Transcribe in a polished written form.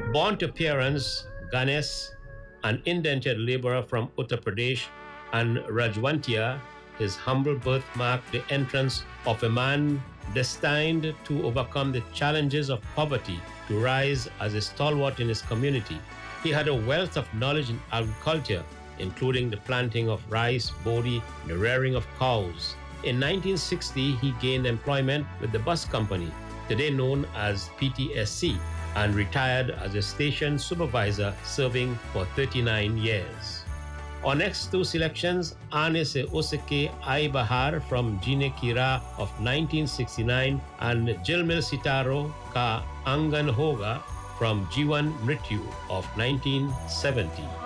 Born to parents Ganesh, an indentured laborer from Uttar Pradesh, and Rajwantia, his humble birth marked the entrance of a man destined to overcome the challenges of poverty to rise as a stalwart in his community. He had a wealth of knowledge in agriculture, including the planting of rice, bodhi, and the rearing of cows. In 1960, he gained employment with the bus company, today known as PTSC, and retired as a station supervisor, serving for 39 years. Our next two selections, Aane Se Usake Ai Bahar from Jine Kira of 1969 and Jilmil Sitaro Ka Angan Hoga from Jiwan Mrityu of 1970.